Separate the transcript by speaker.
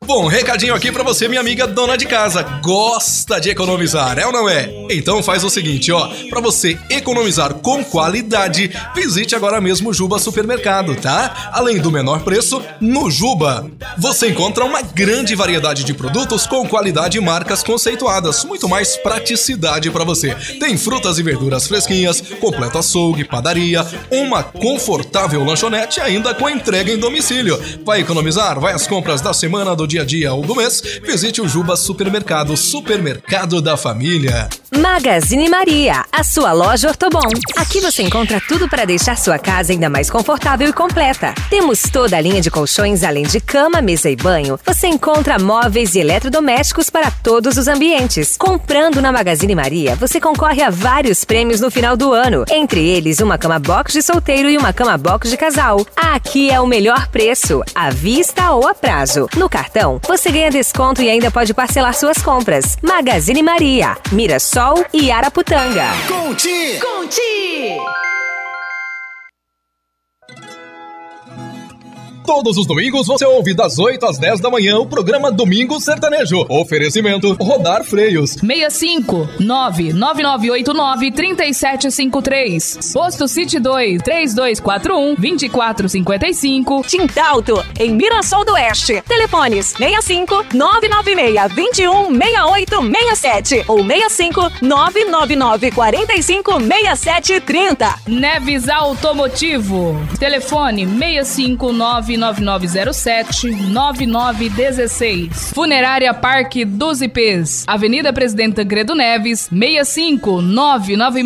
Speaker 1: Bom, recadinho aqui pra você, minha amiga dona de casa. Gosta de economizar, é ou não é? Então faz o seguinte, ó. Pra você economizar com qualidade, visite agora mesmo o Juba Supermercado, tá? Além do menor preço, no Juba você encontra uma grande variedade de produtos com qualidade e marcas conceituadas. Muito mais praticidade pra você. Tem frutas e verduras fresquinhas, completo açougue, padaria, uma confortável lanchonete ainda com entrega em domicílio. Vai economizar? Vai às compras da semana, do dia a dia ou do mês? Visite o Juba Supermercado, supermercado da família.
Speaker 2: Magazine Maria, a sua loja Ortobon. Aqui você encontra tudo para deixar sua casa ainda mais confortável e completa. Temos toda a linha de colchões, além de cama, mesa e banho. Você encontra móveis e eletrodomésticos para todos os ambientes. Comprando na Magazine Maria, você concorre a vários prêmios no final do ano. Entre eles, uma cama box de solteiro e uma cama box de casal. Aqui é o melhor preço, à vista ou a prazo. No cartão, você ganha desconto e ainda pode parcelar suas compras. Magazine Maria, Mirassol e Araputanga.
Speaker 3: Conti!
Speaker 1: Todos os domingos você ouve das 8 às 10 da manhã o programa Domingo Sertanejo. Oferecimento Rodar Freios.
Speaker 4: 65-9989-3753. Posto City 2, 3241-2455.
Speaker 5: Tintalto, em Mirassol do Oeste. Telefones 65-996-216867 ou 65-999-456730.
Speaker 4: Neves Automotivo. Telefone 6599907-9916. Funerária Parque dos IPs. Avenida Presidente Tancredo Neves, 65-996